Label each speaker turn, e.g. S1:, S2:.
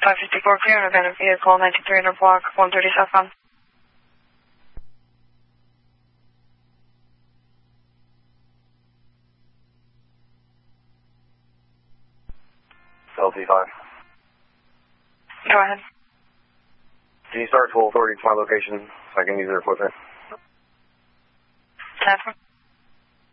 S1: 554 clear, and abandoned vehicle 1900 block 130 southbound.
S2: LT5.
S1: Go ahead.
S2: Can you start full authority to my location so I can use their equipment?
S1: 10.